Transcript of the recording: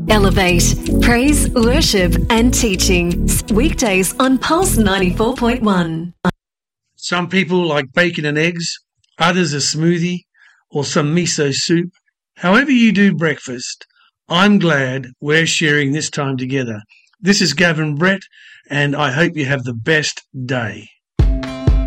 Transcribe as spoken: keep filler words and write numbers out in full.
Elevate, praise, worship and teaching. Weekdays on Pulse ninety-four point one. Some people like bacon and eggs, others a smoothie or some miso soup. However you do breakfast, I'm glad we're sharing this time together. This is Gavin Brett, and I hope you have the best day.